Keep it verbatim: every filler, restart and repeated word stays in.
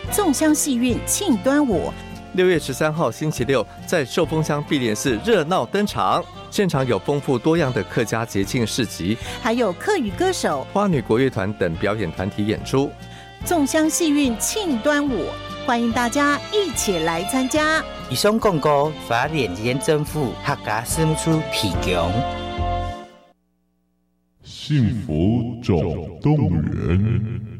粽香戏韵庆端午。 六月十三号星期六，在寿丰乡碧莲寺热闹登场，现场有丰富多样的客家节庆市集， 还有客语歌手、 花女国乐团等表演团体演出。 粽香戏韵庆端午，欢迎大家一起来参加。 以上广告发连县政府客家事务处提供。 幸福总动员。